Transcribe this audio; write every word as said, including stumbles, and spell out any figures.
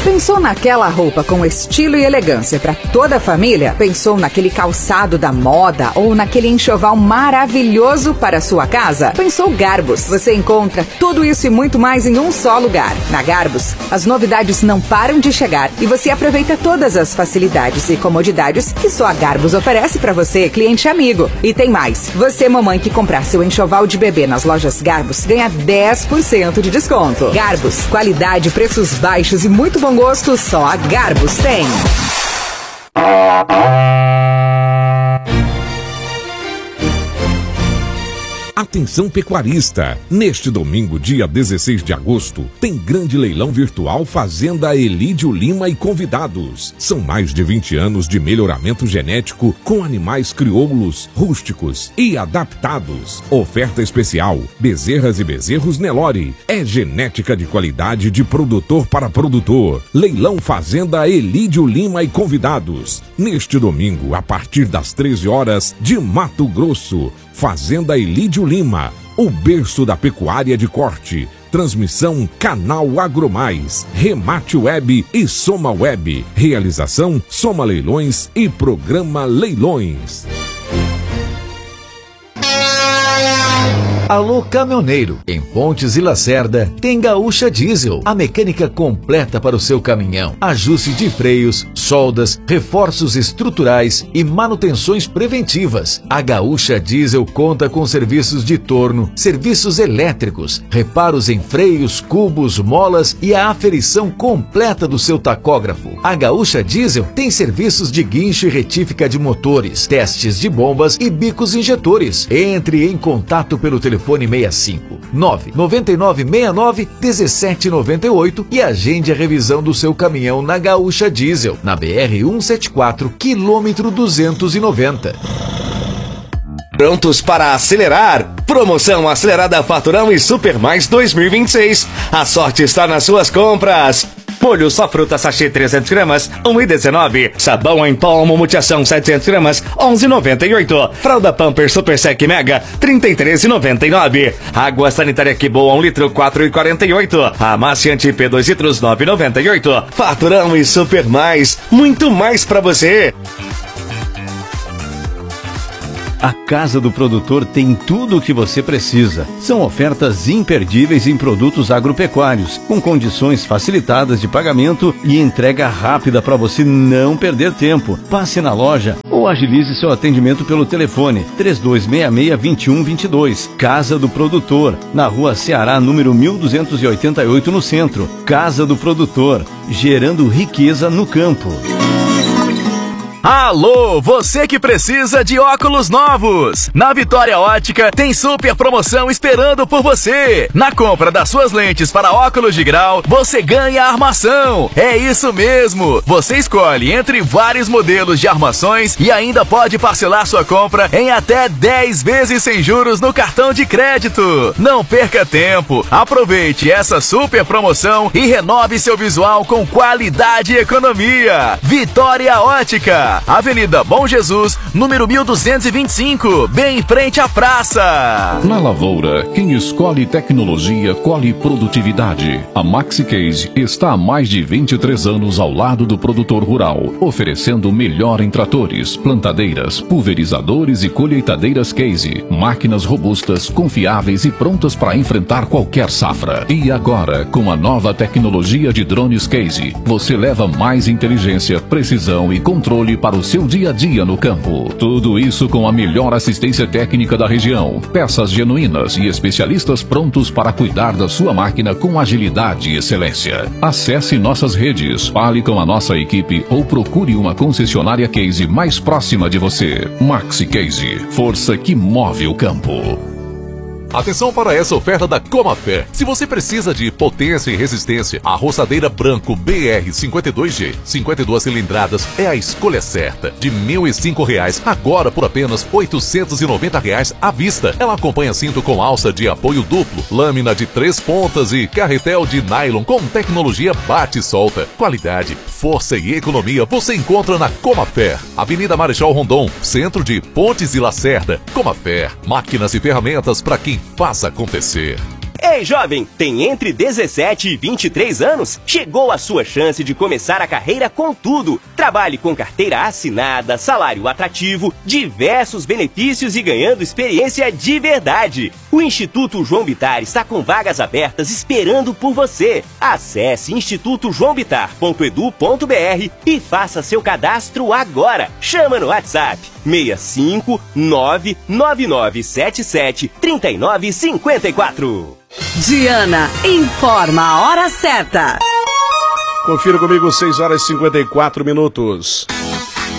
Pensou naquela roupa com estilo e elegância para toda a família? Pensou naquele calçado da moda ou naquele enxoval maravilhoso para a sua casa? Pensou Garbus? Você encontra tudo isso e muito mais em um só lugar. Na Garbus, as novidades não param de chegar e você aproveita todas as facilidades e comodidades que só a Garbus oferece para você, cliente amigo. E tem mais. Você, mamãe, que comprar seu enxoval de bebê nas lojas Garbus, ganha dez por cento de desconto. Garbus, qualidade, preços baixos e muito bom gosto, só a Garbus tem. Atenção pecuarista! Neste domingo, dia dezesseis de agosto, tem grande leilão virtual Fazenda Elídio Lima e convidados. São mais de vinte anos de melhoramento genético com animais crioulos, rústicos e adaptados. Oferta especial: bezerras e bezerros Nelore. É genética de qualidade de produtor para produtor. Leilão Fazenda Elídio Lima e convidados. Neste domingo, a partir das treze horas, de Mato Grosso. Fazenda Elídio Lima, o berço da pecuária de corte. Transmissão Canal Agromais, Remate Web e Soma Web. Realização Soma Leilões e Programa Leilões. Alô caminhoneiro, em Pontes e Lacerda tem Gaúcha Diesel, a mecânica completa para o seu caminhão. Ajuste de freios, soldas, reforços estruturais e manutenções preventivas. A Gaúcha Diesel conta com serviços de torno, serviços elétricos, reparos em freios, cubos, molas e a aferição completa do seu tacógrafo. A Gaúcha Diesel tem serviços de guincho e retífica de motores, testes de bombas e bicos injetores. Entre em contato pelo telefone Telefone seis cinco nove nove nove seis nove um sete nove oito e agende a revisão do seu caminhão na Gaúcha Diesel, na B R cento e setenta e quatro, quilômetro duzentos e noventa. Prontos para acelerar? Promoção acelerada Faturão e Super Mais dois mil e vinte e seis. A sorte está nas suas compras. Molho só fruta sachê trezentos gramas, um real e dezenove. Sabão em pó Mutiação setecentos gramas, onze reais e noventa e oito. Fralda Pampers Super Sec Mega, trinta e três reais e noventa e nove. Água sanitária Que Boa um litro, quatro reais e quarenta e oito. Amaciante P dois litros, nove reais e noventa e oito. Faturão e Super Mais, muito mais pra você. A Casa do Produtor tem tudo o que você precisa. São ofertas imperdíveis em produtos agropecuários, com condições facilitadas de pagamento e entrega rápida para você não perder tempo. Passe na loja ou agilize seu atendimento pelo telefone três dois seis seis, dois um dois dois. Casa do Produtor, na Rua Ceará, número mil duzentos e oitenta e oito, no centro. Casa do Produtor, gerando riqueza no campo. Alô, você que precisa de óculos novos! Na Vitória Ótica tem super promoção esperando por você! Na compra das suas lentes para óculos de grau, você ganha armação! É isso mesmo! Você escolhe entre vários modelos de armações e ainda pode parcelar sua compra em até dez vezes sem juros no cartão de crédito! Não perca tempo! Aproveite essa super promoção e renove seu visual com qualidade e economia! Vitória Ótica! Avenida Bom Jesus, número mil duzentos e vinte e cinco, bem em frente à praça. Na lavoura, quem escolhe tecnologia, colhe produtividade. A MaxiCase está há mais de vinte e três anos ao lado do produtor rural, oferecendo o melhor em tratores, plantadeiras, pulverizadores e colheitadeiras Case. Máquinas robustas, confiáveis e prontas para enfrentar qualquer safra. E agora, com a nova tecnologia de drones Case, você leva mais inteligência, precisão e controle para o seu dia a dia no campo. Tudo isso com a melhor assistência técnica da região, peças genuínas e especialistas prontos para cuidar da sua máquina com agilidade e excelência. Acesse nossas redes, fale com a nossa equipe ou procure uma concessionária Case mais próxima de você. MaxiCase, força que move o campo. Atenção para essa oferta da Comafé. Se você precisa de potência e resistência, a roçadeira Branco B R cinquenta e dois G, cinquenta e duas cilindradas, é a escolha certa. De mil e cinco reais, agora por apenas oitocentos e noventa reais à vista. Ela acompanha cinto com alça de apoio duplo, lâmina de três pontas e carretel de nylon com tecnologia bate e solta. Qualidade, força e economia você encontra na Comafé. Avenida Marechal Rondon, centro de Pontes e Lacerda. Comafé, máquinas e ferramentas para quem faz acontecer. Ei, jovem, tem entre dezessete e vinte e três anos? Chegou a sua chance de começar a carreira com tudo. Trabalhe com carteira assinada, salário atrativo, diversos benefícios e ganhando experiência de verdade. O Instituto João Bittar está com vagas abertas esperando por você. Acesse instituto joão bittar ponto edu ponto br e faça seu cadastro agora. Chama no WhatsApp seis cinco nove nove nove sete sete três nove cinco quatro. Diana informa a hora certa. Confira comigo, seis horas e cinquenta e quatro minutos.